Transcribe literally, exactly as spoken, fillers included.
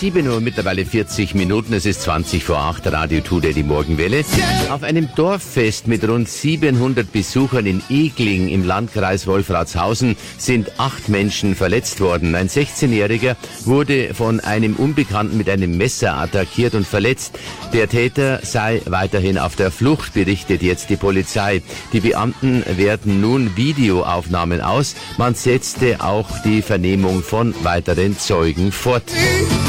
sieben Uhr, mittlerweile vierzig Minuten, es ist zwanzig vor acht, Radio Today, die Morgenwelle. Auf einem Dorffest mit rund siebenhundert Besuchern in Egling im Landkreis Wolfratshausen sind acht Menschen verletzt worden. Ein sechzehnjähriger wurde von einem Unbekannten mit einem Messer attackiert und verletzt. Der Täter sei weiterhin auf der Flucht, berichtet jetzt die Polizei. Die Beamten werten nun Videoaufnahmen aus. Man setzte auch die Vernehmung von weiteren Zeugen fort.